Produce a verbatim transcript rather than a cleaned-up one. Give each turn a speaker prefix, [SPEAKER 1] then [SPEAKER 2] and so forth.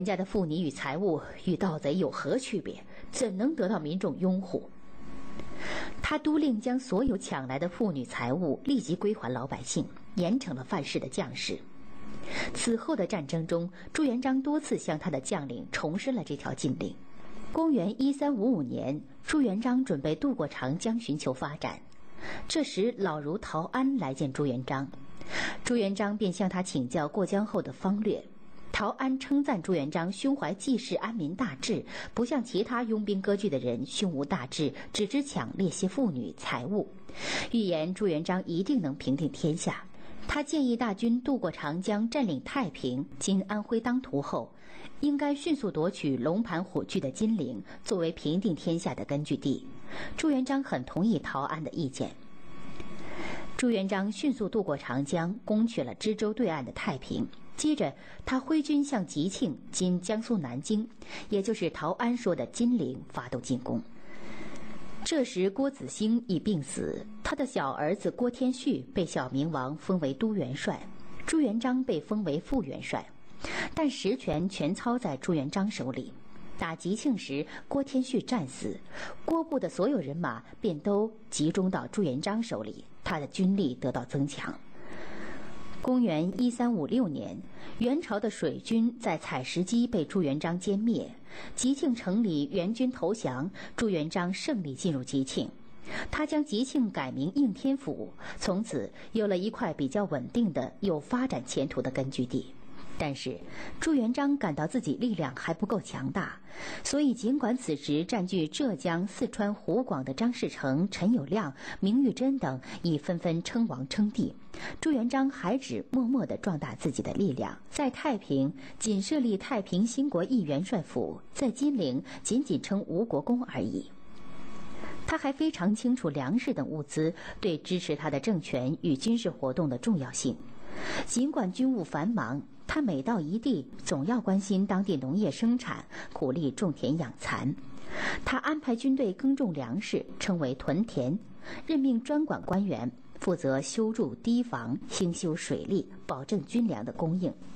[SPEAKER 1] 人家的妇女与财物与盗贼有何区别？怎能得到民众拥护？他督令将所有抢来的妇女财物立即归还老百姓，严惩了犯事的将士。此后的战争中，朱元璋多次向他的将领重申了这条禁令。公元一三五五年，朱元璋准备渡过长江寻求发展，这时老儒陶安来见朱元璋，朱元璋便向他请教过江后的方略。陶安称赞朱元璋胸怀济世安民大志，不像其他拥兵割据的人胸无大志，只知抢猎些妇女财物，预言朱元璋一定能平定天下。他建议大军渡过长江，占领太平（今安徽当涂）后，应该迅速夺取龙盘虎踞的金陵，作为平定天下的根据地。朱元璋很同意陶安的意见。朱元璋迅速渡过长江，攻取了知州对岸的太平。接着，他挥军向吉庆（今江苏南京），也就是陶安说的金陵发动进攻。这时，郭子兴已病死，他的小儿子郭天旭被小明王封为都元帅，朱元璋被封为副元帅，但实权全操在朱元璋手里。打吉庆时，郭天旭战死，郭部的所有人马便都集中到朱元璋手里，他的军力得到增强。公元一三五六年，元朝的水军在采石矶被朱元璋歼灭，吉庆城里元军投降，朱元璋胜利进入吉庆。他将吉庆改名应天府，从此有了一块比较稳定的、有发展前途的根据地。但是朱元璋感到自己力量还不够强大，所以尽管此时占据浙江、四川、湖广的张士诚、陈友谅、明玉珍等已纷纷称王称帝，朱元璋还只默默地壮大自己的力量，在太平仅设立太平兴国一元帅府，在金陵仅仅称吴国公而已。他还非常清楚粮食等物资对支持他的政权与军事活动的重要性。尽管军务繁忙，他每到一地总要关心当地农业生产，苦力种田养蚕。他安排军队耕种粮食，称为屯田，任命专管官员负责修筑堤防、兴修水利，保证军粮的供应。